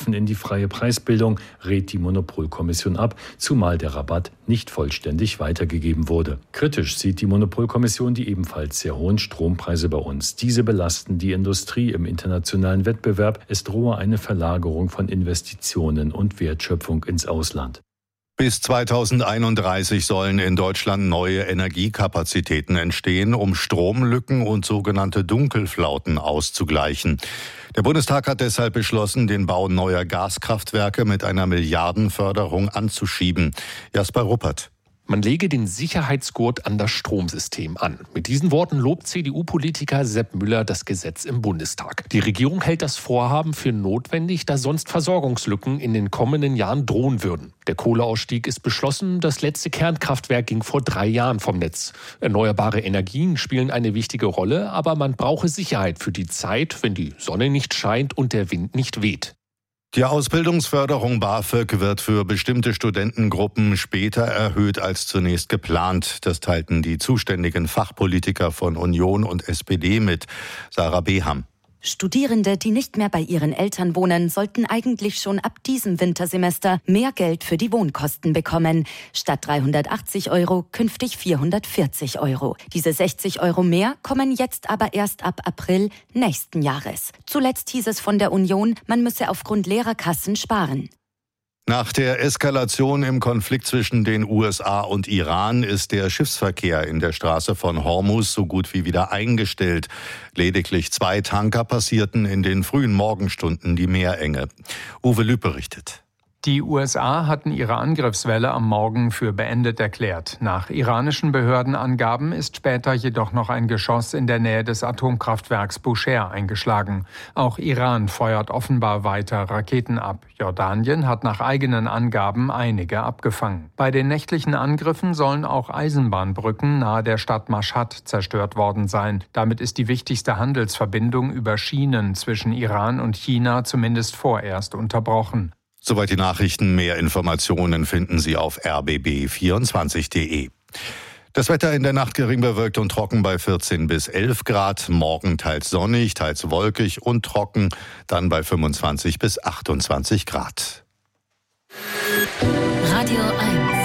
Eingreifen in die freie Preisbildung rät die Monopolkommission ab, zumal der Rabatt nicht vollständig weitergegeben wurde. Kritisch sieht die Monopolkommission die ebenfalls sehr hohen Strompreise bei uns. Diese belasten die Industrie im internationalen Wettbewerb. Es drohe eine Verlagerung von Investitionen und Wertschöpfung ins Ausland. Bis 2031 sollen in Deutschland neue Energiekapazitäten entstehen, um Stromlücken und sogenannte Dunkelflauten auszugleichen. Der Bundestag hat deshalb beschlossen, den Bau neuer Gaskraftwerke mit einer Milliardenförderung anzuschieben. Jasper Ruppert. Man lege den Sicherheitsgurt an das Stromsystem an. Mit diesen Worten lobt CDU-Politiker Sepp Müller das Gesetz im Bundestag. Die Regierung hält das Vorhaben für notwendig, da sonst Versorgungslücken in den kommenden Jahren drohen würden. Der Kohleausstieg ist beschlossen, das letzte Kernkraftwerk ging vor 3 Jahren vom Netz. Erneuerbare Energien spielen eine wichtige Rolle, aber man brauche Sicherheit für die Zeit, wenn die Sonne nicht scheint und der Wind nicht weht. Die Ausbildungsförderung BAföG wird für bestimmte Studentengruppen später erhöht als zunächst geplant. Das teilten die zuständigen Fachpolitiker von Union und SPD mit. Sarah Beham. Studierende, die nicht mehr bei ihren Eltern wohnen, sollten eigentlich schon ab diesem Wintersemester mehr Geld für die Wohnkosten bekommen. Statt 380 € künftig 440 €. Diese 60 € mehr kommen jetzt aber erst ab April nächsten Jahres. Zuletzt hieß es von der Union, man müsse aufgrund leerer Kassen sparen. Nach der Eskalation im Konflikt zwischen den USA und Iran ist der Schiffsverkehr in der Straße von Hormuz so gut wie wieder eingestellt. Lediglich 2 Tanker passierten in den frühen Morgenstunden die Meerenge. Uwe Lüb berichtet. Die USA hatten ihre Angriffswelle am Morgen für beendet erklärt. Nach iranischen Behördenangaben ist später jedoch noch ein Geschoss in der Nähe des Atomkraftwerks Bushehr eingeschlagen. Auch Iran feuert offenbar weiter Raketen ab. Jordanien hat nach eigenen Angaben einige abgefangen. Bei den nächtlichen Angriffen sollen auch Eisenbahnbrücken nahe der Stadt Mashhad zerstört worden sein. Damit ist die wichtigste Handelsverbindung über Schienen zwischen Iran und China zumindest vorerst unterbrochen. Soweit die Nachrichten. Mehr Informationen finden Sie auf rbb24.de. Das Wetter in der Nacht gering bewölkt und trocken bei 14 bis 11 Grad. Morgen teils sonnig, teils wolkig und trocken, dann bei 25 bis 28 Grad. Radio 1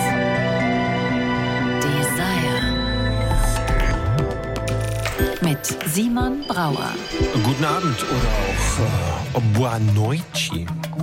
Desire mit Simon Brauer. Guten Abend oder auch Boa Noite.